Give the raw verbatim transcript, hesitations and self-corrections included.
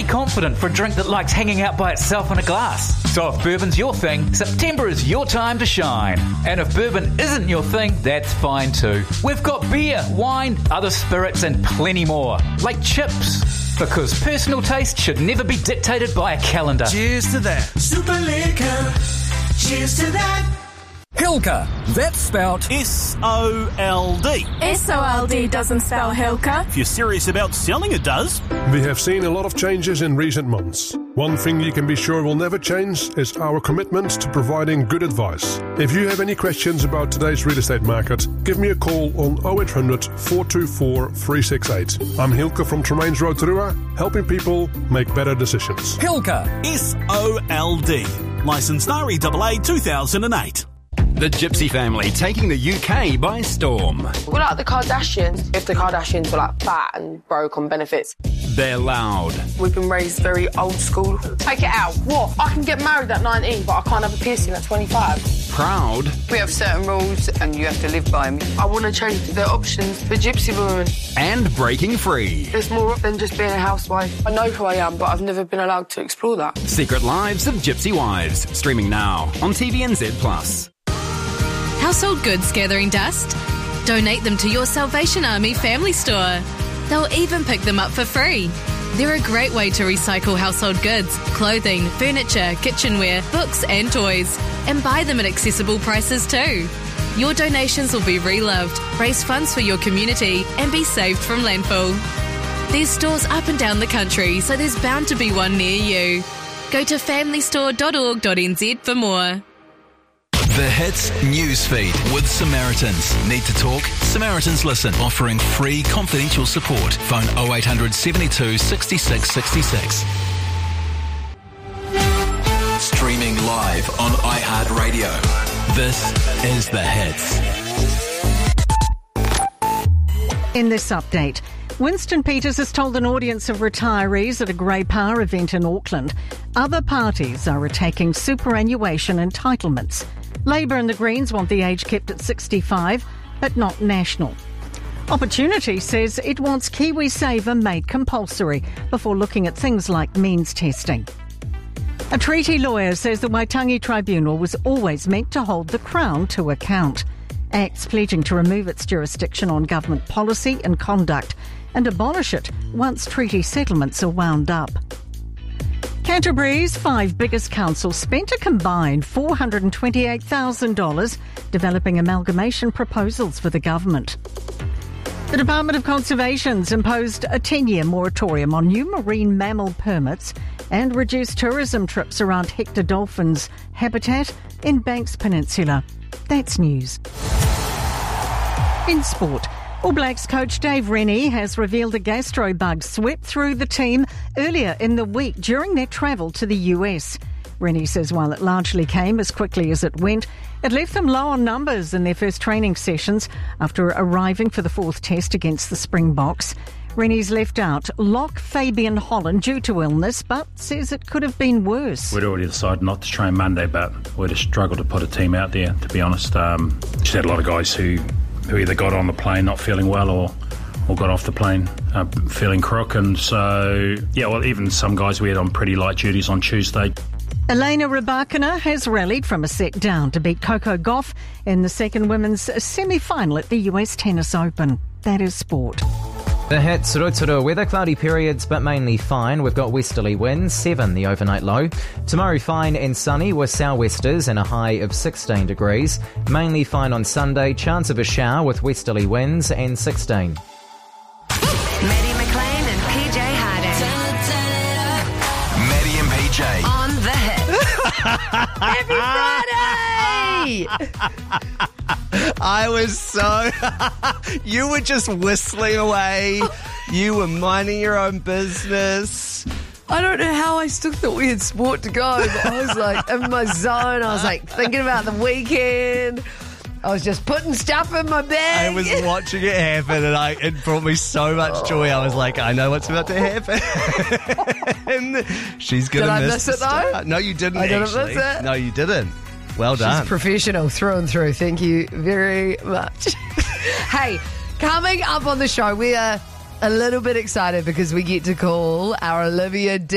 confident for a drink that likes hanging out by itself in a glass. So if bourbon's your thing, September is your time to shine. And if bourbon isn't your thing, that's fine too. We've got beer, wine, other spirits and plenty more. Like chips. Because personal taste should never be dictated by a calendar. Cheers to that. Super Liquor. Cheers to that. Hilka. That's spelled S O L D. S O L D doesn't spell Hilka. If you're serious about selling, it does. We have seen a lot of changes in recent months. One thing you can be sure will never change is our commitment to providing good advice. If you have any questions about today's real estate market, give me a call on oh eight hundred, four two four, three six eight. I'm Hilke from Tremaines Road, Rua, helping people make better decisions. Hilka. S O L D. Licensed R E A A two thousand eight. The Gypsy family taking the U K by storm. We're like the Kardashians. If the Kardashians were like fat and broke on benefits. They're loud. We've been raised very old school. Take it out. What? I can get married at nineteen, but I can't have a piercing at twenty-five. Proud. We have certain rules and you have to live by them. I want to change the options for Gypsy women. And breaking free. There's more than just being a housewife. I know who I am, but I've never been allowed to explore that. Secret Lives of Gypsy Wives. Streaming now on T V N Z plus. Household goods gathering dust? Donate them to your Salvation Army family store. They'll even pick them up for free. They're a great way to recycle household goods, clothing, furniture, kitchenware, books and toys, and buy them at accessible prices too. Your donations will be reloved, raise funds for your community, and be saved from landfill. There's stores up and down the country, so there's bound to be one near you. Go to family store dot org dot n z for more. The Hits Newsfeed with Samaritans. Need to talk? Samaritans Listen, offering free confidential support. Phone oh eight hundred, seventy-two, sixty-six, sixty-six. Streaming live on iHeartRadio. This is The Hits. In this update, Winston Peters has told an audience of retirees at a Grey Power event in Auckland other parties are attacking superannuation entitlements. Labor and the Greens want the age kept at sixty-five, but not national. Opportunity says it wants KiwiSaver made compulsory before looking at things like means testing. A treaty lawyer says the Waitangi Tribunal was always meant to hold the Crown to account. Acts pledging to remove its jurisdiction on government policy and conduct and abolish it once treaty settlements are wound up. Canterbury's five biggest councils spent a combined four hundred twenty-eight thousand dollars developing amalgamation proposals for the government. The Department of Conservation's imposed a ten-year moratorium on new marine mammal permits and reduced tourism trips around Hector dolphins' habitat in Banks Peninsula. That's news. In sport, All Blacks coach Dave Rennie has revealed a gastro bug swept through the team earlier in the week during their travel to the U S. Rennie says while it largely came as quickly as it went, it left them low on numbers in their first training sessions after arriving for the fourth test against the Springboks. Rennie's left out lock Fabian Holland due to illness, but says it could have been worse. We'd already decided not to train Monday, but we'd have struggled to put a team out there, to be honest. Um, just had a lot of guys who, who either got on the plane not feeling well or or got off the plane uh, feeling crook. And so, yeah, well, even some guys we had on pretty light duties on Tuesday. Elena Rybakina has rallied from a set down to beat Coco Gauff in the second women's semi-final at the U S Tennis Open. That is sport. The Hits, Rotorua weather, cloudy periods but mainly fine. We've got westerly winds, seven the overnight low. Tomorrow fine and sunny with sou'westers and a high of sixteen degrees. Mainly fine on Sunday, chance of a shower with westerly winds and sixteen. Maddie McLean and P J Harden. Maddie and P J. On The Hit. Happy Friday! I was so... you were just whistling away. You were minding your own business. I don't know how I still thought we had sport to go, but I was like in my zone. I was like thinking about the weekend. I was just putting stuff in my bag. I was watching it happen and I, it brought me so much joy. I was like, I know what's about to happen. She's going to miss, miss it though? Start. No, you didn't I didn't actually. miss it. No, you didn't. Well done. She's professional through and through. Thank you very much. Hey, coming up on the show, we are a little bit excited because we get to call our Olivia